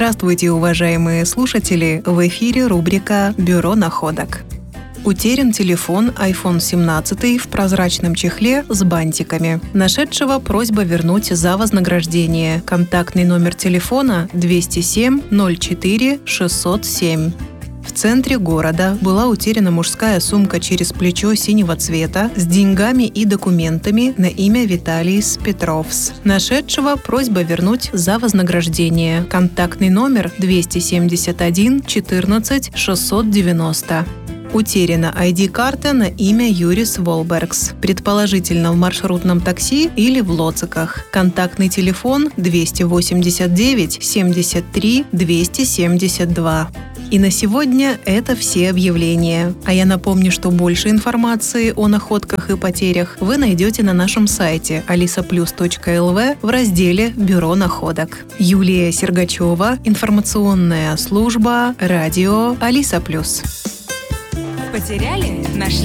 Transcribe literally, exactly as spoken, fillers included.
Здравствуйте, уважаемые слушатели! В эфире рубрика «Бюро находок». Утерян телефон айфон семнадцать в прозрачном чехле с бантиками. Нашедшего просьба вернуть за вознаграждение. Контактный номер телефона двести семь ноль четыре шестьсот семь. В центре города была утеряна мужская сумка через плечо синего цвета с деньгами и документами на имя Виталис Петровс. Нашедшего просьба вернуть за вознаграждение. Контактный номер двести семьдесят один четырнадцать шестьсот девяносто. Утеряна ай ди-карта на имя Юрис Волбергс, предположительно в маршрутном такси или в Лоциках. Контактный телефон двести восемьдесят девять семьдесят три двести семьдесят два. И на сегодня это все объявления. А я напомню, что больше информации о находках и потерях вы найдете на нашем сайте алиса плюс точка эл ви в разделе «Бюро находок». Юлия Сергачева, информационная служба, радио Алиса Плюс. Потеряли? Нашли?